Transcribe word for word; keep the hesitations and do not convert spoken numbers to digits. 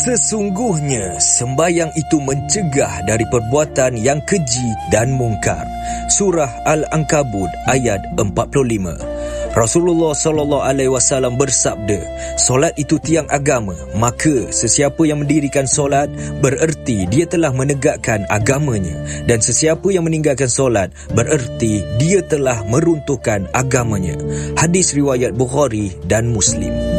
Sesungguhnya sembayang itu mencegah dari perbuatan yang keji dan mungkar. Surah Al-Ankabut ayat empat puluh lima. Rasulullah sallallahu alaihi wasallam bersabda, solat itu tiang agama, maka sesiapa yang mendirikan solat bererti dia telah menegakkan agamanya, dan sesiapa yang meninggalkan solat bererti dia telah meruntuhkan agamanya. Hadis riwayat Bukhari dan Muslim.